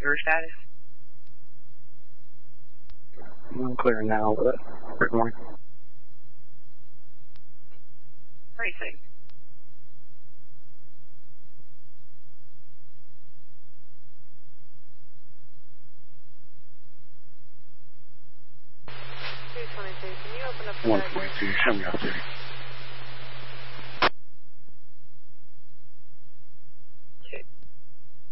river status? I'm clear now, but good morning. Racing. Can you open up the 122, show me up there.